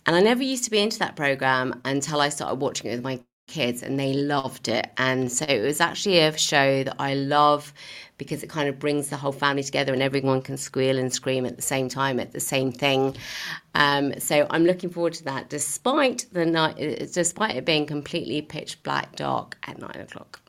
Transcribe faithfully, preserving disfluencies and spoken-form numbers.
And I never used to be into that program until I started watching it with my kids, and they loved it. And so it was actually a show that I love because it kind of brings the whole family together and everyone can squeal and scream at the same time at the same thing. Um, so I'm looking forward to that, despite the night, despite it being completely pitch black dark at nine o'clock.